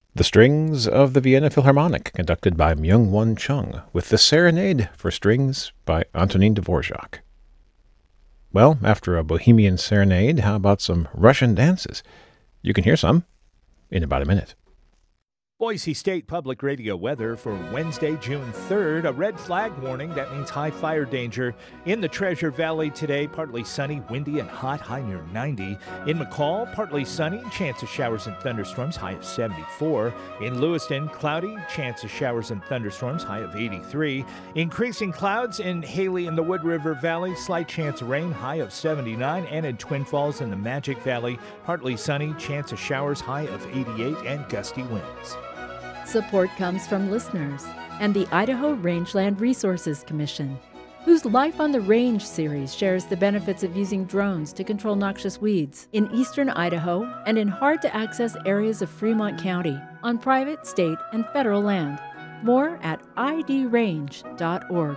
The Strings of the Vienna Philharmonic, conducted by Myung-Won Chung, with the Serenade for Strings by Antonin Dvorak. Well, after a Bohemian serenade, how about some Russian dances? You can hear some in about a minute. Boise State Public Radio weather for Wednesday, June 3rd. A red flag warning. That means high fire danger. In the Treasure Valley today, partly sunny, windy, and hot, high near 90. In McCall, partly sunny, chance of showers and thunderstorms, high of 74. In Lewiston, cloudy, chance of showers and thunderstorms, high of 83. Increasing clouds in Haley and the Wood River Valley, slight chance of rain, high of 79. And in Twin Falls in the Magic Valley, partly sunny, chance of showers, high of 88, and gusty winds. Support comes from listeners and the Idaho Rangeland Resources Commission, whose Life on the Range series shares the benefits of using drones to control noxious weeds in eastern Idaho and in hard-to-access areas of Fremont County on private, state, and federal land. More at idrange.org.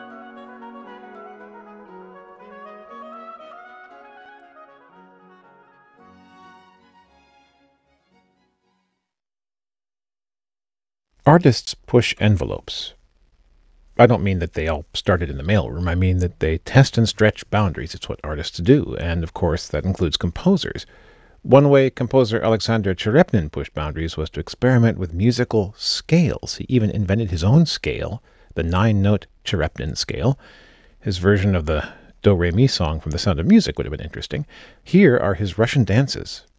Artists push envelopes. I don't mean that they all started in the mailroom. I mean that they test and stretch boundaries. It's what artists do, and of course that includes composers. One way composer Alexander Cherepnin pushed boundaries was to experiment with musical scales. He even invented his own scale, the 9-note Cherepnin scale. His version of the Do-Re-Mi song from The Sound of Music would have been interesting. Here are his Russian dances